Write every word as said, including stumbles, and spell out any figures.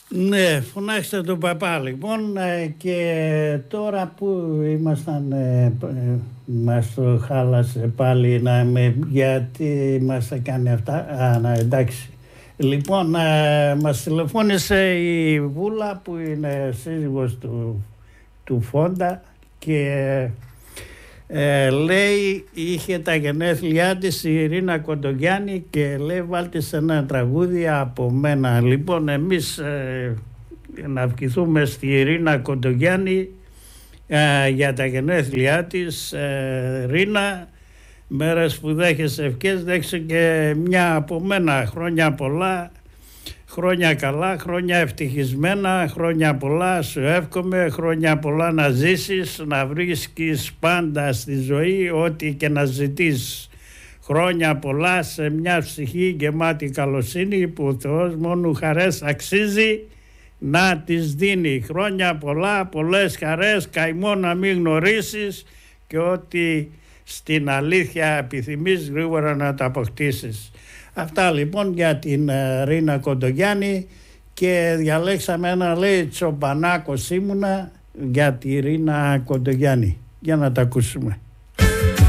Ναι, φωνάξτε τον παπά λοιπόν, και τώρα που ήμασταν, ε, μας το χάλασε πάλι να με, γιατί μας έκανε αυτά. Α, να, εντάξει. Λοιπόν, ε, μας τηλεφώνησε η Βούλα που είναι σύζυγος του, του Φόντα και ε, λέει είχε τα γενέθλιά της η Ειρήνα Κοντογιάννη και λέει βάλτε σε ένα τραγούδι από μένα. Λοιπόν, εμείς ε, να ευχηθούμε στη Ειρήνα Κοντογιάννη ε, για τα γενέθλιά της. ε, Ρίνα, μέρες που δέχεσαι ευχές, δέχεσαι και μια από μένα. Χρόνια πολλά, χρόνια καλά, χρόνια ευτυχισμένα, χρόνια πολλά σου εύχομαι, χρόνια πολλά να ζήσεις, να βρίσκεις πάντα στη ζωή ό,τι και να ζητείς. Χρόνια πολλά σε μια ψυχή γεμάτη καλοσύνη που ο Θεός μόνο χαρές αξίζει να τις δίνει. Χρόνια πολλά, πολλές χαρές, καημό να μην γνωρίσεις και ότι στην αλήθεια επιθυμείς γρήγορα να τα αποκτήσεις. Αυτά λοιπόν για την uh, Ρίνα Κοντογιάννη, και διαλέξαμε ένα, λέει, Τσομπανάκος ήμουνα, για τη Ρίνα Κοντογιάννη. Για να τα ακούσουμε.